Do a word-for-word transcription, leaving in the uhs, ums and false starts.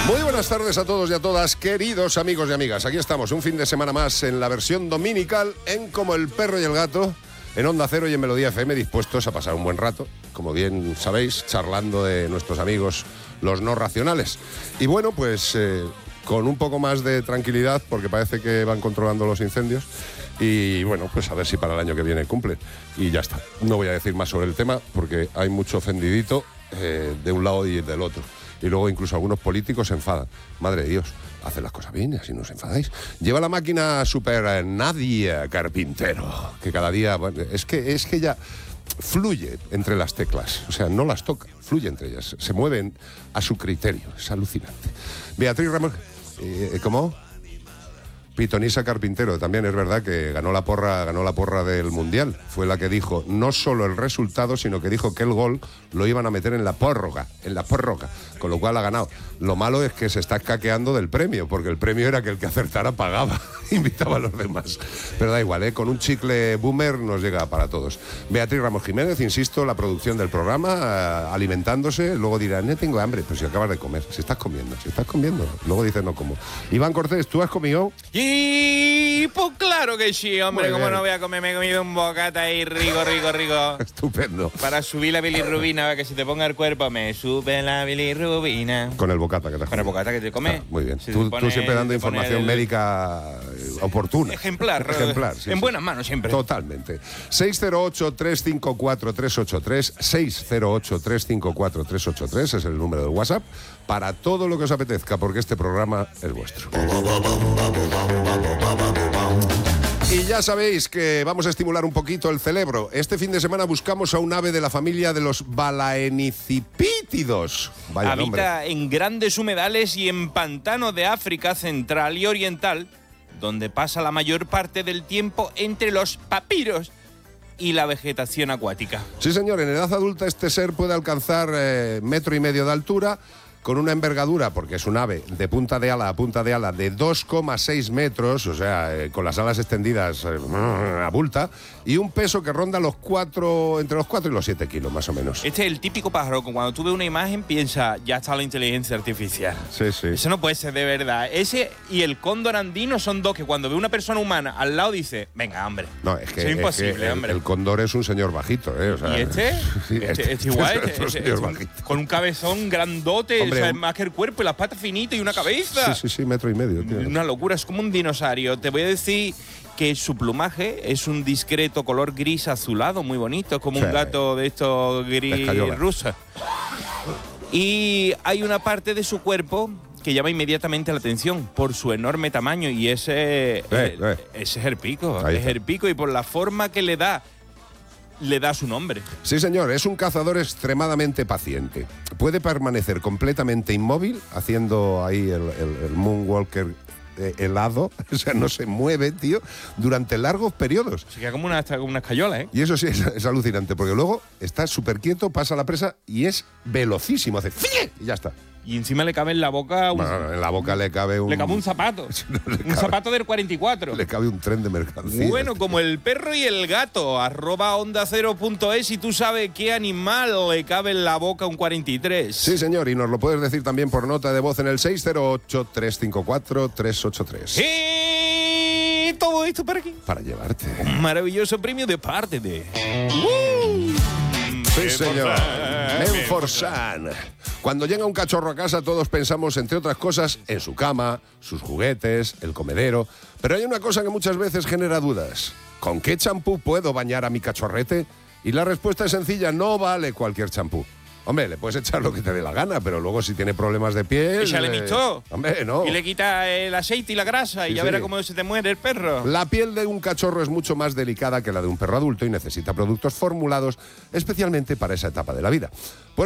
Muy buenas tardes a todos y a todas, queridos amigos y amigas. Aquí estamos, un fin de semana más en la versión dominical, en Como el Perro y el Gato, en Onda Cero y en Melodía F M, dispuestos a pasar un buen rato, como bien sabéis, charlando de nuestros amigos los no racionales. Y bueno, pues eh, con un poco más de tranquilidad, porque parece que van controlando los incendios. Y bueno, pues a ver si para el año que viene cumplen. Y ya está. No voy a decir más sobre el tema, porque hay mucho ofendidito eh, de un lado y del otro. Y luego incluso algunos políticos se enfadan. Madre de Dios, haced las cosas bien y así no os enfadáis. Lleva la máquina super Nadia Carpintero, que cada día... Bueno, es que es que ya fluye entre las teclas. O sea, no las toca, fluye entre ellas. Se mueven a su criterio. Es alucinante. Beatriz Ramos... Eh, ¿Cómo? Pitonisa Carpintero, también es verdad que ganó la porra, ganó la porra del Mundial. Fue la que dijo no solo el resultado, sino que dijo que el gol lo iban a meter en la prórroga, en la prórroga, con lo cual ha ganado. Lo malo es que se está escaqueando del premio, porque el premio era que el que acertara pagaba, invitaba a los demás. Pero da igual, ¿eh? Con un chicle boomer nos llega para todos. Beatriz Ramos Jiménez, insisto, la producción del programa, eh, alimentándose, luego dirán, no tengo hambre, pues si acabas de comer, si estás comiendo, si estás comiendo, luego dices no como. Iván Cortés, ¿tú has comido? Y pues claro que sí, hombre, como no voy a comer, me he comido un bocata ahí rico, rico, rico. Estupendo. Para subir la bilirrubina, para que se te ponga el cuerpo, me sube la bilirrubina. Con el bocata que te has Con el bocata que te comes. Ah, muy bien. Si Tú, pone, tú siempre dando información el... médica oportuna. Ejemplar. Ejemplar, sí, En sí. buenas manos siempre. Totalmente. seis cero ocho, tres cinco cuatro, tres ocho tres, seis cero ocho, tres cinco cuatro, tres ocho tres es el número del WhatsApp para todo lo que os apetezca, porque este programa es vuestro. Y ya sabéis que vamos a estimular un poquito el cerebro. Este fin de semana buscamos a un ave de la familia de los balaenicipítidos. Vaya Habita nombre. en grandes humedales y en pantanos de África central y oriental, donde pasa la mayor parte del tiempo entre los papiros y la vegetación acuática. Sí, señor, en edad adulta este ser puede alcanzar eh, metro y medio de altura, con una envergadura, porque es un ave, de punta de ala a punta de ala de dos coma seis metros, o sea, eh, con las alas extendidas eh, abulta, y un peso que ronda los cuatro, entre los cuatro y los siete kilos, más o menos. Este es el típico pájaro que cuando tú ves una imagen piensa, ya está la inteligencia artificial. Sí, sí. Eso no puede ser de verdad. Ese y el cóndor andino son dos que cuando ve una persona humana al lado dice, venga, hombre. No, es que, es imposible, es que el, hombre. el cóndor es un señor bajito, ¿eh? O sea, ¿Y este? Sí, este, este, este igual, este es este, otro este, señor este, bajito. con un cabezón grandote, Hombre, o sea, un... más que el cuerpo y las patas finitas y una cabeza. Sí, sí, sí, metro y medio, tío. Una locura, es como un dinosaurio. Te voy a decir que su plumaje es un discreto color gris azulado, muy bonito, como sí. un gato de estos gris Escayola. rusa. Y hay una parte de su cuerpo que llama inmediatamente la atención por su enorme tamaño, y ese, Eh, eh, eh. ese es el pico, Ahí es está. el pico, y por la forma que le da, le da su nombre. Sí, señor, es un cazador extremadamente paciente. Puede permanecer completamente inmóvil, haciendo ahí el, el, el moonwalker eh, helado, o sea, no se mueve, tío, durante largos periodos. Se queda como una, como una escayola, ¿eh? Y eso sí es, es alucinante, porque luego está súper quieto, pasa la presa y es velocísimo, hace ¡fie! Y ya está. Y encima le cabe en la boca un, Bueno, en la boca le cabe un... le cabe un zapato. No, le un cabe- zapato del cuarenta y cuatro. Le cabe un tren de mercancías. Bueno, como el perro y el gato, arroba onda cero punto es, y tú sabes qué animal le cabe en la boca un cuarenta y tres. Sí, señor, y nos lo puedes decir también por nota de voz en el seis cero ocho, tres cinco cuatro, tres ocho tres. Y todo esto para aquí. Para llevarte. Un maravilloso premio de parte de... Sí, señor. Menforsan. Cuando llega un cachorro a casa, todos pensamos, entre otras cosas, en su cama, sus juguetes, el comedero. Pero hay una cosa que muchas veces genera dudas. ¿Con qué champú puedo bañar a mi cachorrete? Y la respuesta es sencilla, no vale cualquier champú. Hombre, le puedes echar lo que te dé la gana, pero luego si tiene problemas de piel... Échale eh, mixto. Hombre, no. Y le quita el aceite y la grasa, Sí, y ya sí. verá cómo se te muere el perro. La piel de un cachorro es mucho más delicada que la de un perro adulto y necesita productos formulados especialmente para esa etapa de la vida. Por